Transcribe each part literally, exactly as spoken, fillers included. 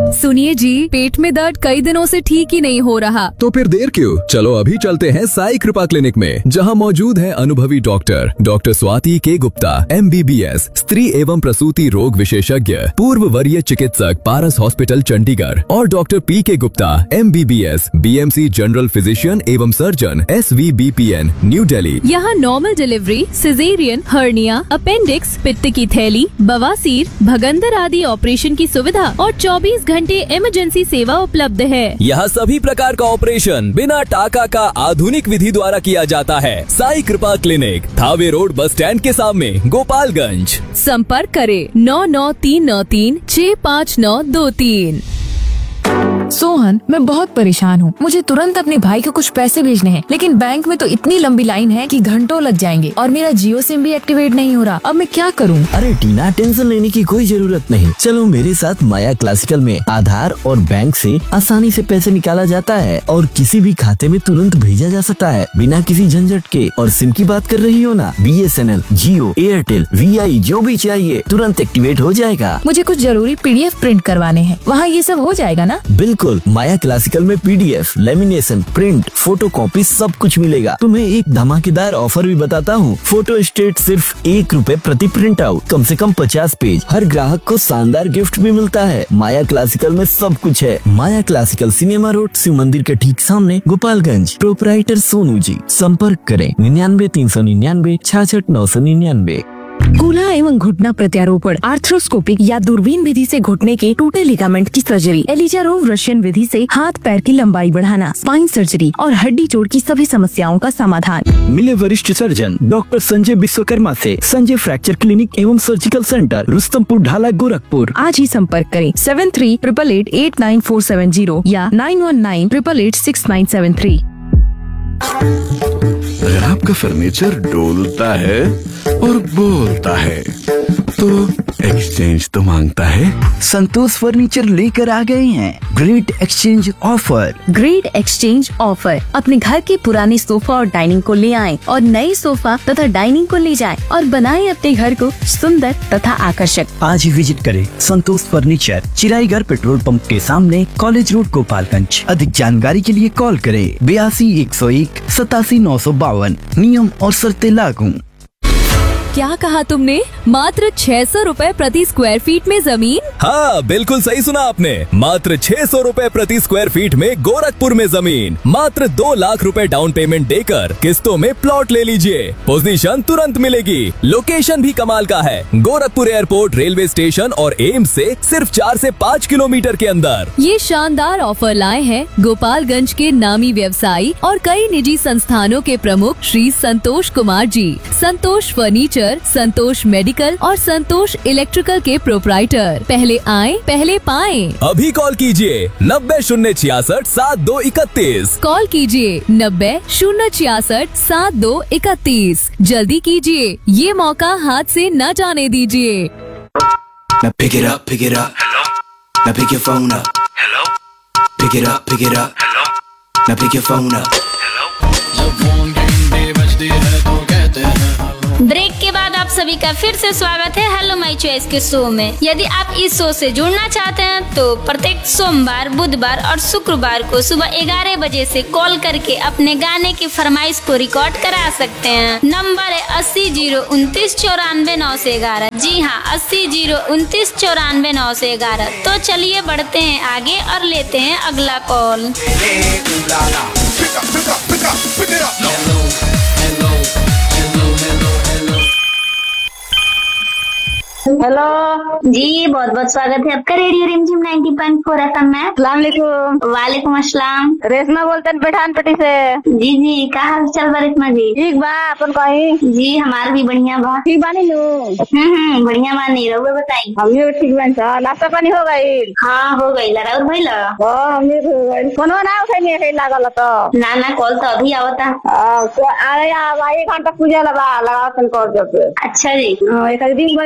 सुनिए जी, पेट में दर्द कई दिनों से ठीक ही नहीं हो रहा। तो फिर देर क्यों, चलो अभी चलते हैं साई कृपा क्लिनिक में, जहां मौजूद है अनुभवी डॉक्टर डॉक्टर स्वाति के Gupta, M B B S, स्त्री एवं प्रसूति रोग विशेषज्ञ, पूर्व वरीय चिकित्सक, पारस हॉस्पिटल चंडीगढ़, और डॉक्टर पी के Gupta, M B B S, B M C general physician एवं surgeon, S V B P N, new Delhi. यहाँ normal delivery, caesarean, hernia, appendix, पित्त की थैली, बवासीर, भगंदर आदि ऑपरेशन की सुविधा और चौबीस घंटे इमरजेंसी सेवा उपलब्ध है। यहाँ सभी प्रकार का ऑपरेशन बिना टाका का आधुनिक विधि द्वारा किया जाता है। साई कृपा clinic, Thawe road, bus stand के सामने, गोपालगंज। संपर्क करें नौ नौ तीन नौ तीन छः पाँच नौ दो तीन। सोहन, मैं बहुत परेशान हूँ। मुझे तुरंत अपने भाई को कुछ पैसे भेजने हैं, लेकिन बैंक में तो इतनी लंबी लाइन है कि घंटों लग जाएंगे और मेरा जियो सिम भी एक्टिवेट नहीं हो रहा। अब मैं क्या करूँ? अरे टीना, टेंशन लेने की कोई जरूरत नहीं। चलो मेरे साथ माया क्लासिकल में आधार और बैंक से आसानी से पैसे निकाला जाता है और किसी भी खाते में तुरंत भेजा जा सकता है बिना किसी झंझट के। और सिम की बात कर रही हो ना, B S N L, Jio, Airtel, we आई, जो भी चाहिए तुरंत एक्टिवेट हो जाएगा। मुझे कुछ जरूरी पी डी एफ प्रिंट करवाने हैं, वहाँ ये सब हो जाएगा ना? बिल्कुल, माया क्लासिकल में P D F, lamination, print, photo copy सब कुछ मिलेगा। तुम्हें एक धमाकेदार ऑफर भी बताता हूँ। फोटो स्टेट सिर्फ एक रुपए प्रति प्रिंट आउट, कम से कम पचास पेज। हर ग्राहक को शानदार गिफ्ट भी मिलता है। माया क्लासिकल में सब कुछ है। माया क्लासिकल, सिनेमा रोड, शिव मंदिर के ठीक सामने, गोपालगंज। प्रोपराइटर सोनू जी। संपर्क करें निन्यानवे तीन सौ निन्यानवे छाछठ नौ सौ निन्यानवे। कूल्हा एवं घुटना प्रत्यारोपण, आर्थ्रोस्कोपिक या दूरबीन विधि से घुटने के टूटे लिगामेंट की सर्जरी, एलिजारोव रशियन विधि से हाथ पैर की लंबाई बढ़ाना, स्पाइन सर्जरी और हड्डी जोड़ की सभी समस्याओं का समाधान। मिले वरिष्ठ सर्जन डॉक्टर संजय विश्वकर्मा से संजय फ्रैक्चर क्लिनिक एवं सर्जिकल सेंटर, रुस्तमपुर ढाला, गोरखपुर। आज ही संपर्क करें seven three triple eight eight nine four seven zero या nine one nine triple eight six nine seven three. अगर आपका फर्नीचर डोलता है और बोलता है तो एक्सचेंज तो मांगता है। संतोष फर्नीचर लेकर आ गए हैं great exchange offer. Great exchange offer. अपने घर के पुराने सोफा और डाइनिंग को ले आएं और नए सोफा तथा डाइनिंग को ले जाएं और बनाएं अपने घर को सुंदर तथा आकर्षक। आज ही विजिट करें संतोष फर्नीचर, चिराईगढ़ पेट्रोल पंप के सामने, कॉलेज रोड, गोपालगंज। अधिक जानकारी के लिए कॉल करें बयासी एक सौ एक सतासी नौ सौ बावन। नियम और शर्तें लागू। क्या कहा तुमने? मात्र छह सौ रूपए प्रति स्क्वायर फीट में जमीन? हाँ, बिल्कुल सही सुना आपने। मात्र छह सौ रूपए प्रति स्क्वायर फीट में गोरखपुर में जमीन। मात्र दो लाख रुपए डाउन पेमेंट देकर किस्तों में प्लॉट ले लीजिए। पोजीशन तुरंत मिलेगी। लोकेशन भी कमाल का है। गोरखपुर एयरपोर्ट, रेलवे स्टेशन और एम्स से सिर्फ चार से पाँच किलोमीटर के अंदर। ये शानदार ऑफर लाए हैं गोपालगंज के नामी व्यवसायी और कई निजी संस्थानों के प्रमुख श्री संतोष कुमार जी। संतोष फर्नीचर, संतोष मेडिकल और संतोष इलेक्ट्रिकल के प्रोपराइटर। पहले आएं, पहले पाएं। अभी कॉल कीजिए नब्बे शून्य छियासठ सात दो इकतीस। कॉल कीजिए नब्बे शून्य छियासठ सात दो इकतीस। जल्दी कीजिए, ये मौका हाथ से न जाने दीजिए। Now pick it up, pick it up. Hello. Now pick your phone up. Hello. Pick it up, pick it up. Hello. Now pick your phone up. Hello. जब फोन की घंटी बजती है तो कहते हैं। ब्रेक के बाद आप सभी का फिर से स्वागत है हेलो माय चॉइस के शो में। यदि आप इस शो से जुड़ना चाहते हैं तो प्रत्येक सोमवार, बुधवार और शुक्रवार को सुबह ग्यारह बजे से कॉल करके अपने गाने की फरमाइश को रिकॉर्ड करा सकते हैं। नंबर है अस्सी जीरो उनतीस चौरानवे नौ से ग्यारह। जी हाँ, अस्सी जीरो उनतीस चौरानवे नौ से ग्यारह। तो चलिए बढ़ते हैं आगे और लेते हैं अगला कॉल। हेलो जी, बहुत बहुत स्वागत है आपका रेडियो रिमझिम नब्बे पॉइंट चार एफ एम में। अस्सलाम वालेकुम अस्सलाम। रेशमा बोलते हैं पठानपट्टी से। जी जी, का हाल चल बा रेशमा जी? ठीक बा, अपन कहीं? जी हमार भी बढ़िया बा। ठीक बानी लो? हम्म हम्म बढ़िया बानी। रहुए बताई। हम भी ठीक बानी। नाश्ता पानी हो गई? हाँ हो गई। लड़ाउर भइल? हाँ हम भी हो गई। फोन ना उठाई कहीं लागल तो? ना ना, कॉल तो अभी आवता। अरे एक घंटा पूजा लगा लगा कॉल जब। अच्छा जी। एक दिन बजे रहो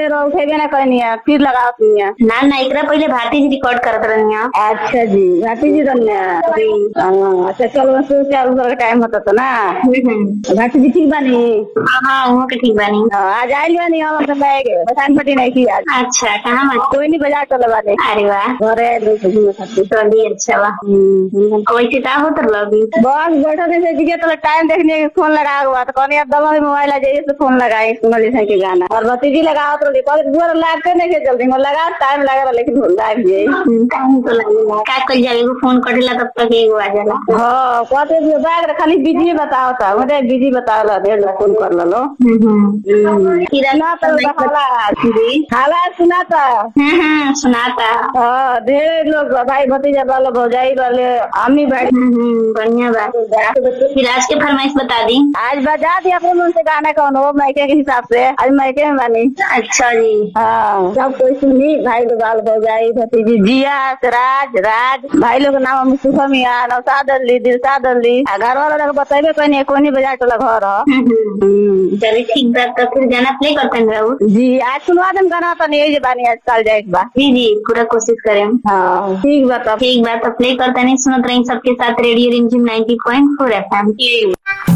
उठेबे ना करनी है, फिर लगाओ तुम है। ना ना एकरा पहले भारती जी रिकॉर्ड करत रहनी है। अच्छा जी, भारती जी रहने हैं। अच्छा चलो सो चालू कर टाइम होता तो ना। भारती जी ठीक बनी? हाँ वो के ठीक बनी। आज आइल बनी हम अपने बैग बसान पटी नहीं की आज। अच्छा कहाँ बात? कोई नहीं बाजार चले बाने। अरे वाह घरे चलिए अच्छा वाह। वैसे क्या होता लगी? बस बैठा थे जी तो टाइम देखने के फोन लगा हुआ तो कहनी अब दवा मोबाइल आ जाइए तो फोन लगाए सुनल के गाना और भतीजी लगाओ तो दूर लागते नहीं के जल्दी लगा टाइम लगा लेकिन लाग जाए टाइम तो लगेगा का कल जाएगा फोन करेला तब तक एगो आ जाला। हां कहते बैग खाली बिजी बताओ था मुझे बिजी बताओ ला ढेर फोन कर लो। हम्म किराना तो हाला जी हाला सुनाता। हां हां सुनाता। हां ढेर लोग भाई भतीजा वाले भौजाई वाले अम्मी भाई बढ़िया बात। फिर आज के फरमाइश बता दी। आज बजा दी अपने मन से गाना कौन हो मायके के हिसाब से आज मायके में बनी। अच्छा जी हाँ सब कोई सुनी भाई बाल भौजाई भतीजी जिया राज राज भाई लोग नाम सुखा मिया नौसाद अली दिलसाद अली घर वाला लोग बताइबे कोई कोई बाजार टोला घर चलिए ठीक बात। तो फिर गाना प्ले करते हैं जी आज सुनवा दें गाना तो नहीं बानी आज कल जाए बा जी जी पूरा कोशिश करें। हाँ ठीक बात ठीक बात। तो प्ले करते नहीं सुनते रही सबके साथ रेडियो रिमझिम ninety point four F M.